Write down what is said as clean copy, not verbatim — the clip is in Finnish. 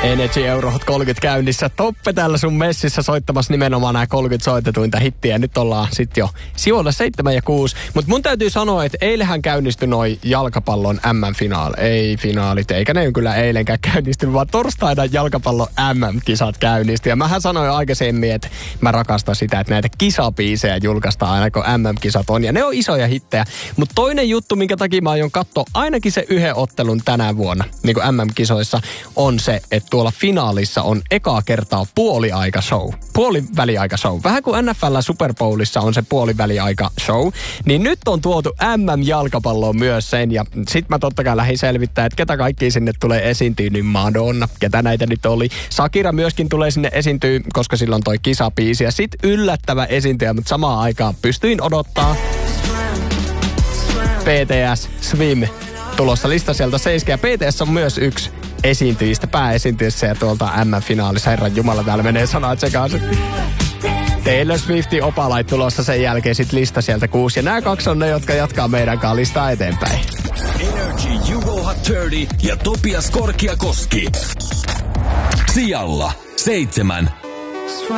Energy Eurohot 30 käynnissä. Toppe täällä sun messissä soittamassa nimenomaan nämä 30 soitetuinta hittiä. Nyt ollaan sit jo sivuilla 7 ja 6. Mutta mun täytyy sanoa, että eilenhän käynnistyi noi jalkapallon ei finaalit, eikä ne kyllä eilenkään käynnistynyt, vaan torstaina jalkapallon MM-kisat käynnistyi. Ja mähän sanoin aikaisemmin, että mä rakastan sitä, että näitä kisabiisejä julkaistaan aina kun MM-kisat on. Ja ne on isoja hittejä. Mutta toinen juttu, minkä takia mä aion katsoa ainakin se yhden ottelun tänä vuonna, niin kuin MM-kisoissa, on se, että tuolla finaalissa on ekaa kertaa puoliväliaika-show. Vähän kuin NFL Super Bowlissa on se puoliväliaika-show, niin nyt on tuotu MM-jalkapalloon myös sen. Ja sit mä totta kai lähdin selvittämään, että ketä kaikki sinne tulee esiintyä, niin Madonna, ketä näitä nyt oli. Shakira myöskin tulee sinne esiintyä, koska silloin toi kisabiisi. Ja sit yllättävä esiintyjä, mutta samaan aikaan pystyin odottaa BTS, Swim, tulossa lista sieltä 7. Ja BTS on myös yksi esiintyjistä, pääesiintyjissä ja tuolta M-finaalissa. Herran Jumala, täällä menee sanat sekaisin. Taylor Swiftin Opalite tulossa sen jälkeen sit lista sieltä 6. Ja nämä kaksi on ne, jotka jatkaa meidän kanssa listaa eteenpäin. Energy Jugo Hot 30 ja Topias Korkiakoski. Sijalla 7.